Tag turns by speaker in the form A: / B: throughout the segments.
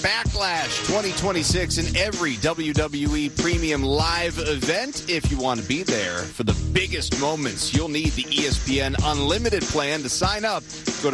A: Backlash 2026 in every WWE Premium Live event. If you want to be there for the biggest moments, you'll need the ESPN Unlimited plan to sign up. Go to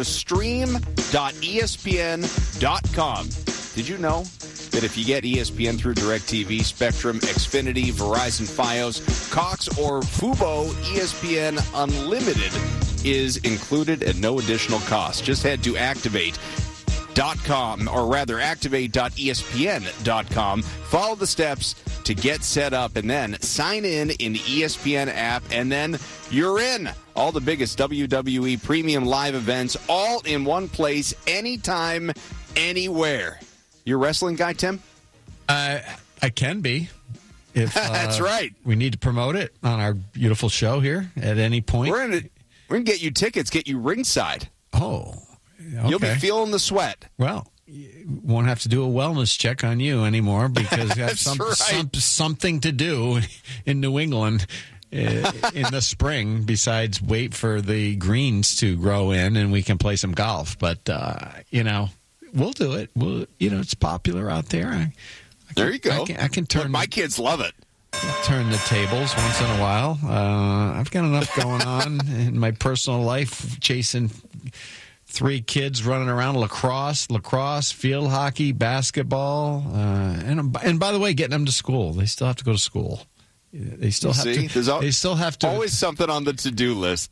A: stream.espn.com. Did you know that if you get ESPN through DirecTV, Spectrum, Xfinity, Verizon Fios, Cox, or Fubo, ESPN Unlimited is included at no additional cost? Just head to activate.com, or rather activate.espn.com. Follow the steps to get set up, and then sign in the ESPN app, and then you're in. All the biggest WWE Premium Live events, all in one place, anytime, anywhere. You're a wrestling guy, Tim?
B: I can be. If
A: That's right.
B: We need to promote it on our beautiful show here at any point.
A: We're going to get you tickets, get you ringside.
B: Oh, okay.
A: You'll be feeling the sweat.
B: Well, you won't have to do a wellness check on you anymore because you have something to do in New England in the spring besides wait for the greens to grow in and we can play some golf. But, we'll do it. It's popular out there.
A: There you go.
B: I can turn.
A: My kids love it.
B: Turn the tables once in a while. I've got enough going on in my personal life, chasing 3 kids running around, lacrosse, field hockey, basketball, and by the way, getting them to school. They still have to go to school. They still have to. They still have to.
A: Always something on the to-do list.